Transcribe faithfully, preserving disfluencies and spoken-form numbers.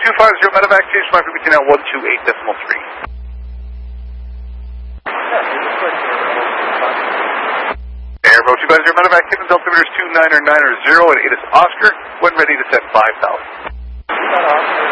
two five zero medevac, change my frequency now one two eight decimal three. Airbo two five zero medevac, Tiffin altimeters two nine nine zero and eight is Oscar, when ready to set five thousand.